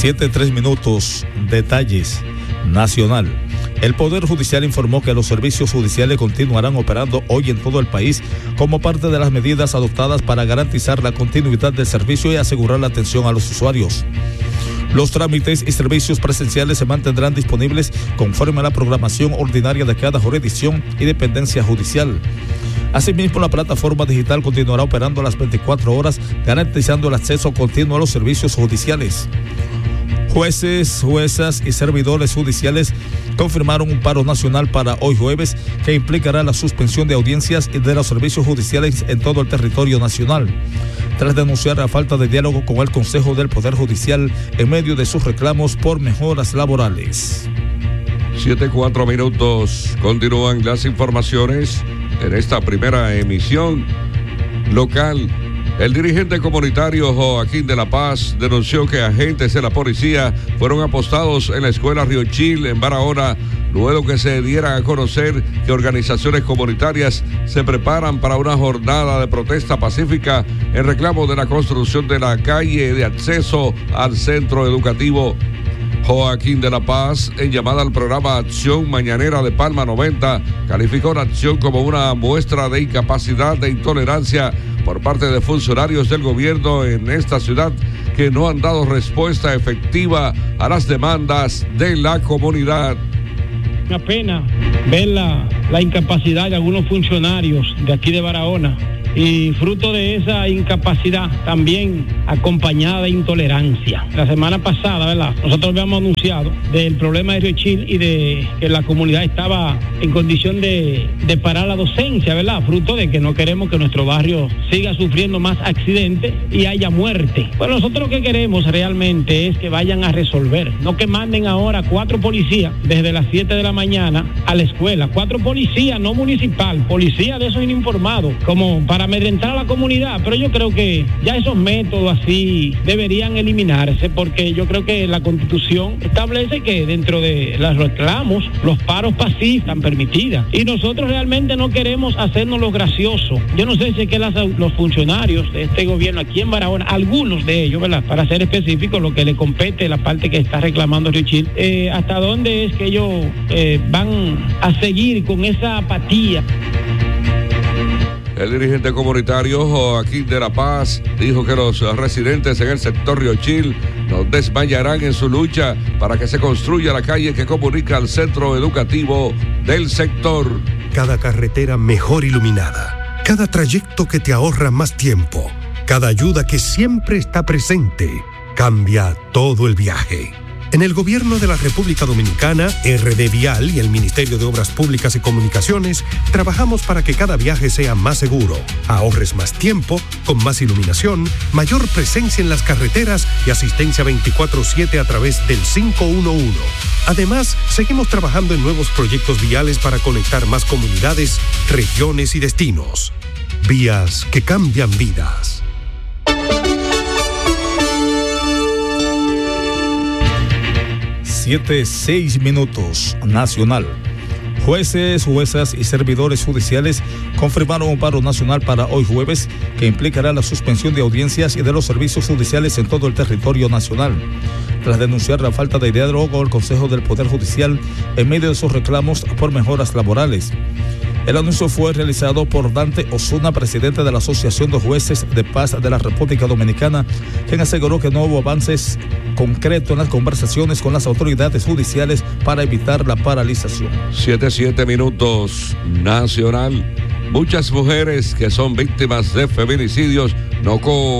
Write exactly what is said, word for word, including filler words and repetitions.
siete tres minutos, detalles. Nacional. El Poder Judicial informó que los servicios judiciales continuarán operando hoy en todo el país como parte de las medidas adoptadas para garantizar la continuidad del servicio y asegurar la atención a los usuarios. Los trámites y servicios presenciales se mantendrán disponibles conforme a la programación ordinaria de cada jurisdicción y dependencia judicial. Asimismo, la plataforma digital continuará operando a las veinticuatro horas, garantizando el acceso continuo a los servicios judiciales. Jueces, juezas y servidores judiciales confirmaron un paro nacional para hoy jueves que implicará la suspensión de audiencias y de los servicios judiciales en todo el territorio nacional, tras denunciar la falta de diálogo con el Consejo del Poder Judicial en medio de sus reclamos por mejoras laborales. Siete, cuatro minutos. Continúan las informaciones en esta primera emisión local. El dirigente comunitario Joaquín de la Paz denunció que agentes de la policía fueron apostados en la escuela Riochil en Barahona, luego que se diera a conocer que organizaciones comunitarias se preparan para una jornada de protesta pacífica en reclamo de la construcción de la calle de acceso al centro educativo. Joaquín de la Paz, en llamada al programa Acción Mañanera de Palma noventa, calificó la acción como una muestra de incapacidad e intolerancia por parte de funcionarios del gobierno en esta ciudad que no han dado respuesta efectiva a las demandas de la comunidad. Una pena ver la, la incapacidad de algunos funcionarios de aquí de Barahona, y fruto de esa incapacidad también acompañada de intolerancia. La semana pasada, ¿verdad?, nosotros habíamos anunciado del problema de Riochil y de que la comunidad estaba en condición de, de parar la docencia, ¿verdad?, fruto de que no queremos que nuestro barrio siga sufriendo más accidentes y haya muerte. Pues nosotros lo que queremos realmente es que vayan a resolver, no que manden ahora cuatro policías desde las siete de la mañana a la escuela, cuatro policías no municipal, policías de esos informados, como para amedrentar a la comunidad. Pero yo creo que ya esos métodos así deberían eliminarse, porque yo creo que la Constitución establece que dentro de los reclamos los paros pacíficos están permitidas, y nosotros realmente no queremos hacernos los graciosos. Yo no sé si es que las, los funcionarios de este gobierno aquí en Barahona, algunos de ellos, ¿verdad?, para ser específico, lo que le compete, la parte que está reclamando Riochil, eh, hasta dónde es que ellos eh, van a seguir con esa apatía. El dirigente comunitario Joaquín de la Paz dijo que los residentes en el sector Riochil no desmayarán en su lucha para que se construya la calle que comunica al centro educativo del sector. Cada carretera mejor iluminada, cada trayecto que te ahorra más tiempo, cada ayuda que siempre está presente, cambia todo el viaje. En el Gobierno de la República Dominicana, R D Vial y el Ministerio de Obras Públicas y Comunicaciones trabajamos para que cada viaje sea más seguro, ahorres más tiempo, con más iluminación, mayor presencia en las carreteras y asistencia veinticuatro siete a través del cinco uno uno. Además, seguimos trabajando en nuevos proyectos viales para conectar más comunidades, regiones y destinos. Vías que cambian vidas. siete, seis minutos. Nacional. Jueces, juezas y servidores judiciales confirmaron un paro nacional para hoy jueves que implicará la suspensión de audiencias y de los servicios judiciales en todo el territorio nacional, tras denunciar la falta de diálogo con el Consejo del Poder Judicial en medio de sus reclamos por mejoras laborales. El anuncio fue realizado por Dante Osuna, presidente de la Asociación de Jueces de Paz de la República Dominicana, quien aseguró que no hubo avances concretos en las conversaciones con las autoridades judiciales para evitar la paralización. Siete, siete minutos. Nacional. Muchas mujeres que son víctimas de feminicidios no co